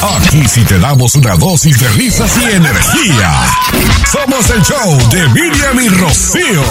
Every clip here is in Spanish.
Aquí sí te damos una dosis de risas y energía. Somos el show de Miriam y Rocío.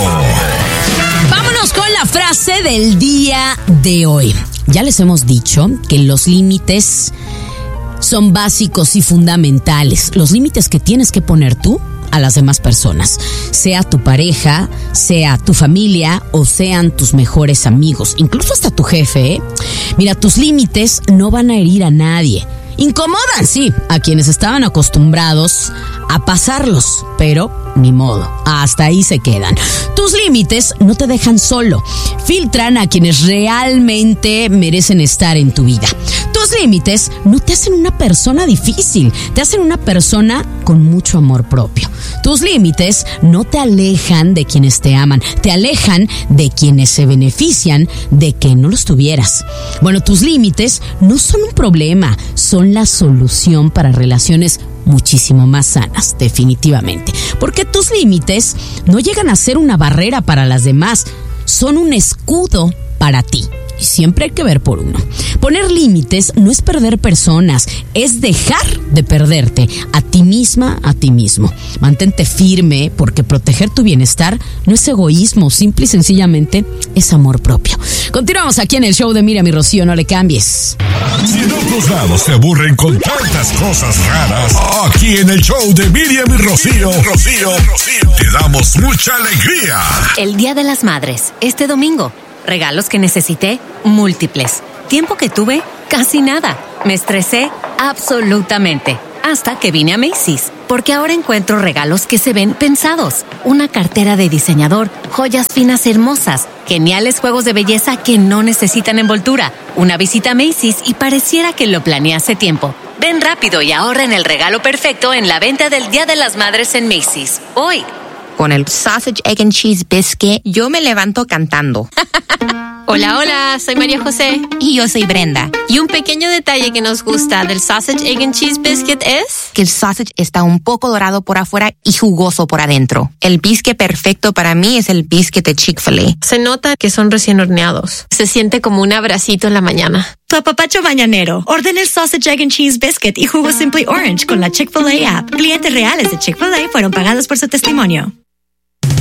Vámonos con la frase del día de hoy. Ya les hemos dicho que los límites son básicos y fundamentales. Los límites que tienes que poner tú a las demás personas, sea tu pareja, sea tu familia o sean tus mejores amigos, incluso hasta tu jefe, ¿eh? Mira, tus límites no van a herir a nadie. Incomodan, sí, a quienes estaban acostumbrados a pasarlos, pero ni modo, hasta ahí se quedan. Tus límites no te dejan solo, filtran a quienes realmente merecen estar en tu vida. Tus límites no te hacen una persona difícil, te hacen una persona con mucho amor propio. Tus límites no te alejan de quienes te aman, te alejan de quienes se benefician de que no los tuvieras. Bueno, tus límites no son un problema, son la solución para relaciones muchísimo más sanas, definitivamente. Porque tus límites no llegan a ser una barrera para las demás, son un escudo para ti. Y siempre hay que ver por uno. Poner límites no es perder personas, es dejar de perderte a ti misma, a ti mismo. Mantente firme, porque proteger tu bienestar no es egoísmo, simple y sencillamente es amor propio. Continuamos aquí en el show de Miriam y Rocío, no le cambies. Si en otros lados te aburren con tantas cosas raras, aquí en el show de Miriam y Rocío, te damos mucha alegría. El Día de las Madres, este domingo. Regalos que necesité, múltiples. Tiempo que tuve, casi nada. Me estresé absolutamente. Hasta que vine a Macy's. Porque ahora encuentro regalos que se ven pensados. Una cartera de diseñador, joyas finas hermosas, geniales juegos de belleza que no necesitan envoltura. Una visita a Macy's y pareciera que lo planeé hace tiempo. Ven rápido y ahorra en el regalo perfecto en la venta del Día de las Madres en Macy's. Hoy. Con el Sausage, Egg and Cheese Biscuit, yo me levanto cantando. Hola, soy María José. Y yo soy Brenda. Y un pequeño detalle que nos gusta del Sausage, Egg and Cheese Biscuit es que el sausage está un poco dorado por afuera y jugoso por adentro. El biscuit perfecto para mí es el biscuit de Chick-fil-A. Se nota que son recién horneados. Se siente como un abracito en la mañana. Tu apapacho mañanero. Ordena el Sausage, Egg and Cheese Biscuit y jugo Simply Orange con la Chick-fil-A app. Clientes reales de Chick-fil-A fueron pagados por su testimonio.